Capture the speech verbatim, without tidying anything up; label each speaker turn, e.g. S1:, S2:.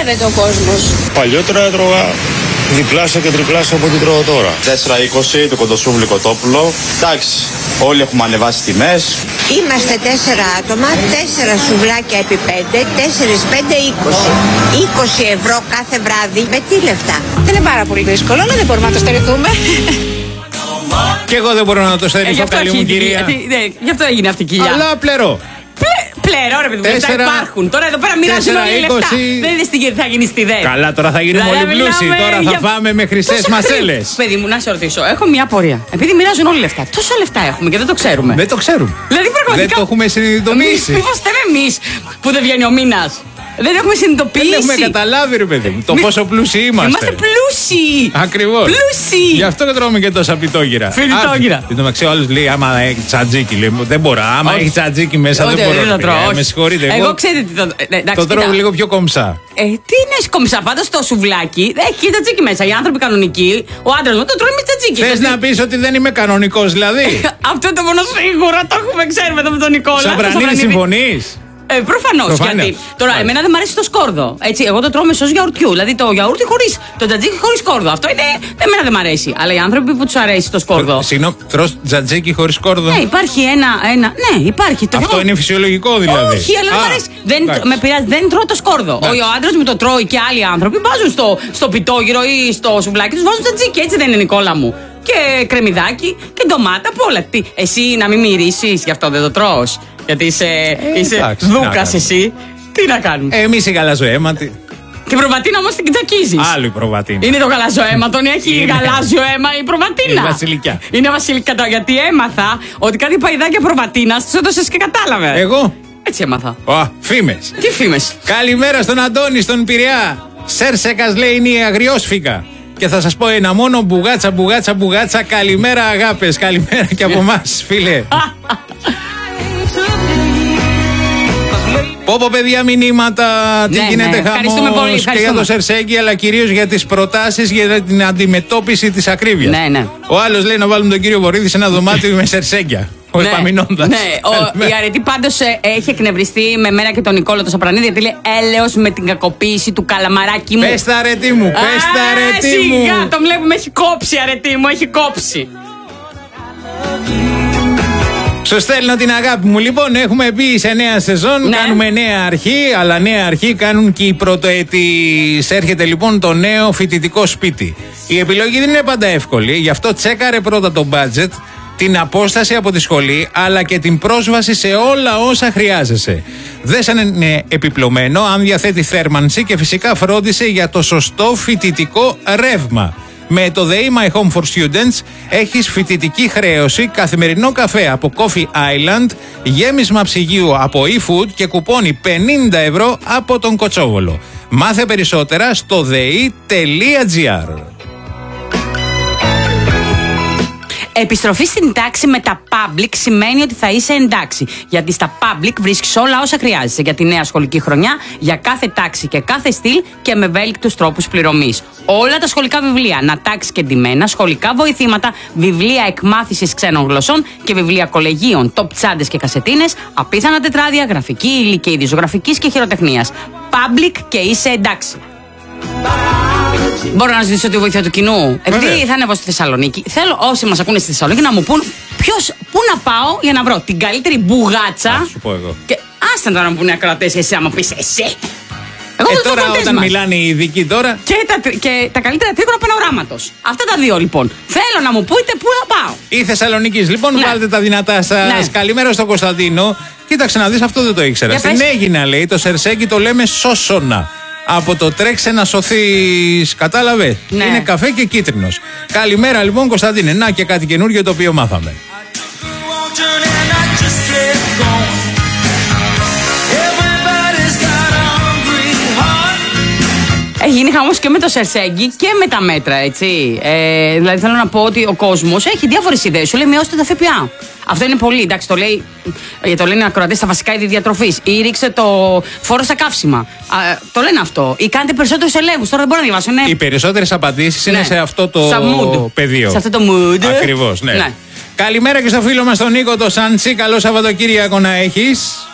S1: μαζεύεται ο κόσμος.
S2: Παλιότερα έτρωγα διπλάσια και τριπλάσια από ό,τι τρώω τώρα.
S3: τέσσερα είκοσι το κοντοσούβλι κοτόπουλο. Εντάξει, όλοι έχουμε ανεβάσει τιμές.
S1: Είμαστε τέσσερα άτομα, τέσσερα σουβλάκια επί πέντε, τέσσερις πέντε είκοσι. είκοσι ευρώ κάθε βράδυ. Με τι λεφτά?
S4: Δεν είναι πάρα πολύ δύσκολο, αλλά δεν μπορούμε να το στερηθούμε.
S5: Και εγώ δεν μπορώ να το στερηθώ,
S6: ε,
S5: καλή μου κυρία.
S6: Ε, ναι, γι' αυτό έγινε αυτή η κοιλιά.
S5: Αλλά πλερώ.
S6: Πλερώ, ρε παιδί μου, λεφτά υπάρχουν. Τώρα εδώ πέρα μοιράζουν όλοι λεφτά. Δεν είναι στην θα γίνει στη ΔΕ.
S5: Καλά, τώρα θα γίνουμε όλοι πλούσιοι. Τώρα θα φάμε με χρυσές μασέλες.
S6: Παιδί μου, να σε ρωτήσω, έχω μια απορία. Επειδή μοιράζουν όλοι λεφτά, τόσα λεφτά έχουμε και δεν το ξέρουμε.
S5: Δεν το ξέρουμε.
S6: Δηλαδή πραγματικά.
S5: Δεν το έχουμε συνειδητοποιήσει.
S6: Μήπως φταίμε εμείς που δεν βγαίνει ο μήνας? Δεν έχουμε συνειδητοποιήσει.
S5: Δεν έχουμε καταλάβει, ρε παιδί μου, το Μη... πόσο πλούσιοι είμαστε.
S6: Είμαστε πλούσιοι.
S5: Ακριβώς.
S6: Πλούσιοι.
S5: Γι' αυτό και τρώμε και τόσα πιτόγυρα.
S6: Φιτόγυρα.
S5: Εν τω μεταξύ, ο άλλος λέει: άμα έχει τσατζίκι, λέει, δεν μπορώ. Άμα όχι. Έχει τσατζίκι μέσα, όχι, δεν μπορώ. Δεν τρώω. Με συγχωρείτε.
S6: Εγώ, εγώ ξέρετε τι το. Ναι,
S5: το τρώω λίγο πιο κομψά.
S6: Ε, τι είναι κομψά, πάντως το σουβλάκι έχει τσατζίκι μέσα. Οι άνθρωποι κανονικοί, ο άντρας μου το τρώει με τσατζίκι.
S5: Θες να πεις ότι δεν είμαι κανονικός, δηλαδή?
S6: Αυτό το μόνο σίγουρα το έχουμε, ξέρουμε το με τον Νικόλα.
S5: Σαμπρανίδη, συμφωνείς?
S6: Ε, προφανώς. Γιατί τώρα, Άρα. εμένα δεν μου αρέσει το σκόρδο. Έτσι, εγώ το τρώω με σως γιαουρτιού. Δηλαδή το γιαούρτι χωρίς. Το τζατζίκι χωρίς σκόρδο. Αυτό είναι. Εμένα δεν μου αρέσει. Αλλά οι άνθρωποι που τους αρέσει το σκόρδο.
S5: Συγγνώμη, τρως τζατζίκι χωρίς σκόρδο.
S6: Ναι, υπάρχει ένα. ένα ναι, υπάρχει.
S5: Αυτό το... είναι φυσιολογικό δηλαδή.
S6: Όχι, αλλά δεν μου αρέσει. Δεν, με πειράζει, δεν τρώω το σκόρδο. Ο, ο άντρας μου το τρώει και άλλοι άνθρωποι βάζουν στο, στο πιτόγυρο ή στο σουβλάκι τους βάζουν τζατζίκι. Έτσι δεν είναι, Νικόλα μου. Και κρεμμυδάκι και ντομάτα, απ' όλα. Τι, εσύ να μην μυρίσεις, γι' αυτό δεν το τρως. Γιατί είσαι, ε, είσαι δούκας εσύ. Τι να κάνουμε.
S5: Ε, εμείς οι γαλαζοαίματοι.
S6: Την προβατίνα όμως την κοιτακίζεις.
S5: Άλλο η προβατίνα.
S6: Είναι το γαλαζοαίματο, έχει είναι. Γαλάζιο αίμα η προβατίνα.
S5: Είναι βασιλικιά.
S6: Είναι βασιλικιά. Γιατί έμαθα ότι κάτι παϊδάκια προβατίνας τους έδωσες και κατάλαβε.
S5: Εγώ.
S6: Έτσι έμαθα.
S5: Ω, φήμες.
S6: Τι φήμες?
S5: Καλημέρα στον Αντώνη, στον Πειραιά. Σέρσεκας λέει είναι η αγριόσφυγα. Και θα σας πω ένα μόνο, μπουγάτσα, μπουγάτσα, μπουγάτσα. Καλημέρα αγάπες, καλημέρα και από εμάς, φίλε. Πω πω παιδιά μηνύματα, τι
S6: ναι,
S5: γίνεται
S6: ναι.
S5: χαμός και για το Σερσέγγι, αλλά κυρίως για τις προτάσεις για την αντιμετώπιση της ακρίβειας.
S6: Ναι, ναι.
S5: Ο άλλος λέει να βάλουμε τον κύριο Βορύδη σε ένα δωμάτιο με Σερσέγγια. Ο
S6: ναι,
S5: επαμεινώντας.
S6: Ναι, ο, η Αρετή πάντως ε, έχει εκνευριστεί με μένα και τον Νικόλο το Σαπρανίδη, γιατί λέει έλεος με την κακοποίηση του καλαμαράκι μου.
S5: Πες τα Αρετή μου, πες τα Αρετή μου.
S6: Σιγά, τον βλέπουμε, έχει κόψει Αρετή μου, έχει κόψει.
S5: Σου στέλνω την αγάπη μου. Λοιπόν, έχουμε μπει σε νέα σεζόν, ναι. Κάνουμε νέα αρχή, αλλά νέα αρχή κάνουν και οι πρωτοετής. Έρχεται λοιπόν το νέο φοιτητικό σπίτι. Η επιλογή δεν είναι πάντα εύκολη, γι' αυτό τσέκαρε πρώτα το budget, την απόσταση από τη σχολή, αλλά και την πρόσβαση σε όλα όσα χρειάζεσαι. Δες αν είναι επιπλωμένο, αν διαθέτει θέρμανση και φυσικά φρόντισε για το σωστό φοιτητικό ρεύμα. Με το The My Home for Students έχεις φοιτητική χρέωση, καθημερινό καφέ από Coffee Island, γέμισμα ψυγείου από eFood και κουπόνι πενήντα ευρώ από τον Κοτσόβολο. Μάθε περισσότερα στο δέι τελεία τζι άρ.
S6: Επιστροφή στην τάξη με τα public σημαίνει ότι θα είσαι εντάξει. Γιατί στα public βρίσκεις όλα όσα χρειάζεσαι για τη νέα σχολική χρονιά, για κάθε τάξη και κάθε στυλ και με ευέλικτους τρόπους πληρωμής. Όλα τα σχολικά βιβλία, ανατάξει και ντυμένα, σχολικά βοηθήματα, βιβλία εκμάθησης ξένων γλωσσών και βιβλία κολεγίων, top τσάντες και κασετίνες, απίθανα τετράδια, γραφική ύλη και ειδησογραφικής και χειροτεχνίας. Public και είσαι εντάξει. Μπορώ να ζητήσω τη βοήθεια του κοινού. Επειδή θα ανέβω στη Θεσσαλονίκη, θέλω όσοι μας ακούνε στη Θεσσαλονίκη να μου πούν ποιος, πού να πάω για να βρω την καλύτερη μπουγάτσα.
S5: Α, σου πω εγώ.
S6: Και άστα τώρα να μου πούνε ακροατές, εσύ άμα πεις εσύ. Εγώ
S5: ε, τώρα όταν μας μιλάνε οι ειδικοί τώρα.
S6: Και τα, και τα καλύτερα τρίγωνα πανοράματος. Αυτά τα δύο λοιπόν. Θέλω να μου πείτε πού να πάω.
S5: Η Θεσσαλονίκης λοιπόν, ναι. Βάλτε τα δυνατά σας. Ναι. Καλημέρα στον Κωνσταντίνο. Κοίταξε να δεις, αυτό δεν το ήξερα. Στην Αίγινα λέει το Σερσέγγι το λέμε Σόσονα. Από το τρέξε να σωθείς, κατάλαβε. Ναι. Είναι καφέ και κίτρινος. Καλημέρα λοιπόν Κωνσταντίνε. Να και κάτι καινούργιο το οποίο μάθαμε.
S6: Έχει γίνει χαμός και με το Σερσέγγι και με τα μέτρα, έτσι. Ε, δηλαδή θέλω να πω ότι ο κόσμος έχει διάφορες ιδέες. Σου λέει μειώστε τα ΦΠΑ. Αυτό είναι πολύ, εντάξει, το λέει, το λένε ακροατές στα βασικά είδη διατροφής. Ή ρίξτε το φόρο στα καύσιμα. Α, το λένε αυτό. Ή κάντε περισσότερους ελέγχους. Τώρα δεν μπορώ να διαβάσω. Ναι.
S5: Οι περισσότερες απαντήσεις, ναι, είναι σε αυτό το πεδίο.
S6: Σε αυτό το mood.
S5: Ακριβώς, ναι. ναι. Καλημέρα και στο φίλο μας τον Νίκο το Σάντσι. Καλό Σαββατοκύριακο να έχεις.